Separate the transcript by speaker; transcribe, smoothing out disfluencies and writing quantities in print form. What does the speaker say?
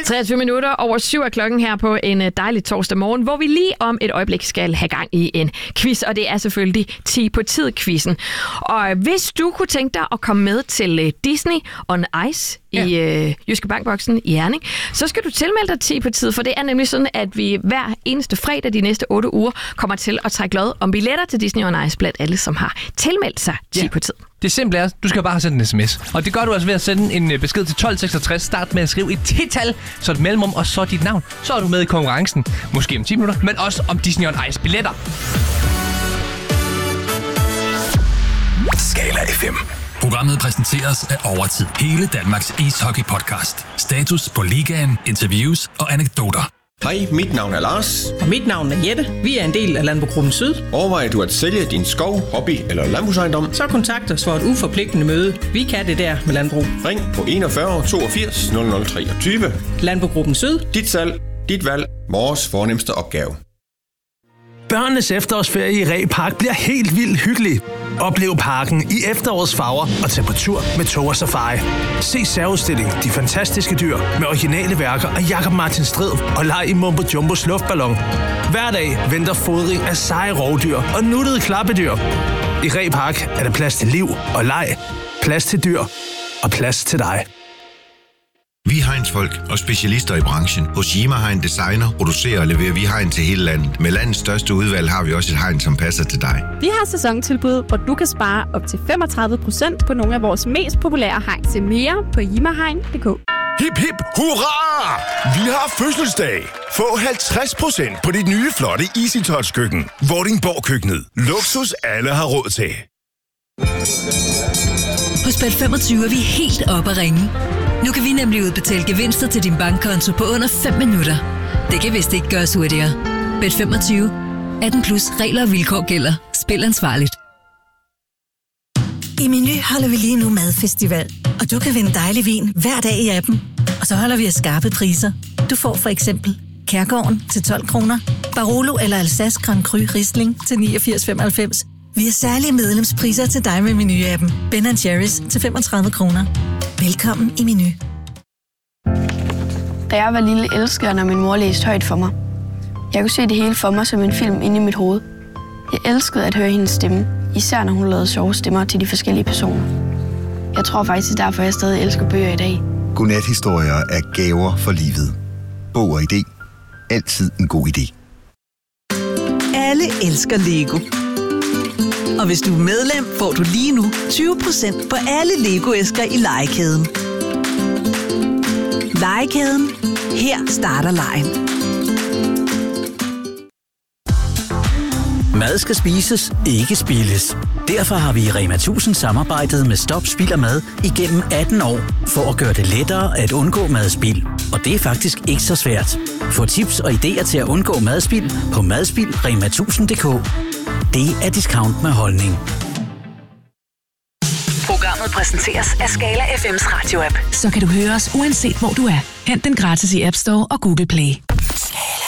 Speaker 1: 23 minutter over 7 er klokken her på en dejlig torsdag morgen, hvor vi lige om et øjeblik skal have gang i en quiz, og det er selvfølgelig 10 på tid-quizzen. Og hvis du kunne tænke dig at komme med til Disney on Ice i Jyske Bankboksen i Herning, så skal du tilmelde dig 10 på tid, for det er nemlig sådan, at vi hver eneste fredag de næste 8 uger kommer til at trække lod om billetter til Disney on Ice blandt alle, som har tilmeldt sig 10 på tid.
Speaker 2: Det simple er, du skal bare sende en sms. Og det gør du altså ved at sende en besked til 1266. Start med at skrive et t-tal, så et mellemrum, og så dit navn. Så er du med i konkurrencen. Måske om 10 minutter, men også om Disney on Ice billetter.
Speaker 3: Skala FM. Programmet præsenteres af Overtid. Hele Danmarks ishockey-podcast. Status på ligaen, interviews og anekdoter.
Speaker 4: Hej, mit navn er Lars.
Speaker 5: Og mit navn er Jette. Vi er en del af Landbrugsgruppen Syd.
Speaker 4: Overvejer du at sælge din skov, hobby eller landbrugsejendom?
Speaker 5: Så kontakt os for et uforpligtende møde. Vi kan det der med landbrug.
Speaker 4: Ring på 41 82 0023.
Speaker 5: Landbrugsgruppen Syd.
Speaker 4: Dit salg, dit valg, vores fornemste opgave.
Speaker 6: Børnenes efterårsferie i Reh Park bliver helt vildt hyggelig. Oplev parken i efterårets farver og tag på tur med Tog og Safari. Se særudstilling De Fantastiske Dyr med originale værker af Jakob Martin Strid og leg i Mumbo Jumbos luftballon. Hver dag venter fodring af seje rovdyr og nuttede klappedyr. I Reh Park er der plads til liv og leg, plads til dyr og plads til dig.
Speaker 7: Vi er Heinz-folk og specialister i branchen. Hos Yima Hein designer, producerer og leverer vi hegn til hele landet. Med landets største udvalg har vi også et hegn, som passer til dig.
Speaker 8: Vi har sæsontilbud, hvor du kan spare op til 35% på nogle af vores mest populære hegn. Se mere på yimahegn.dk.
Speaker 9: Hip hip hurra! Vi har fødselsdag! Få 50% på dit nye flotte Easy Touch køkken. Vordingborg Køkkenet. Luksus alle har råd til.
Speaker 10: Hos Bet25 er vi helt oppe at ringe. Nu kan vi nemlig udbetale gevinster til din bankkonto på under 5 minutter. Det kan vist ikke gøres hurtigere. Bet25. 18 plus regler og vilkår gælder. Spil ansvarligt.
Speaker 11: I Meny holder vi lige nu madfestival, og du kan vinde dejlig vin hver dag i appen. Og så holder vi af skarpe priser. Du får for eksempel Kærgården til 12 kroner, Barolo eller Alsace Grand Cru Riesling til 89,95. Vi har særlige medlemspriser til dig med Meny-appen. Ben & Jerry's til 35 kroner. Velkommen i Meny.
Speaker 12: Da jeg var lille, elskede jeg, når min mor læste højt for mig. Jeg kunne se det hele for mig som en film inde i mit hoved. Jeg elskede at høre hendes stemme, især når hun lavede sjove stemmer til de forskellige personer. Jeg tror faktisk, derfor jeg stadig elsker bøger i dag.
Speaker 13: Godnathistorier er gaver for livet. Bog og idé. Altid en god idé.
Speaker 14: Alle elsker Lego. Og hvis du er medlem, får du lige nu 20% på alle Lego-æsker i Legekæden. Legekæden. Her starter legen.
Speaker 15: Mad skal spises, ikke spildes. Derfor har vi i Rema 1000 samarbejdet med Stop Spild og Mad igennem 18 år, for at gøre det lettere at undgå madspild. Og det er faktisk ikke så svært. Få tips og idéer til at undgå madspild på madspildrema1000.dk. Det er discount med holdning.
Speaker 10: Programmet præsenteres af Skala FM's radio-app.
Speaker 16: Så kan du høre os uanset hvor du er. Hent den gratis i App Store og Google Play.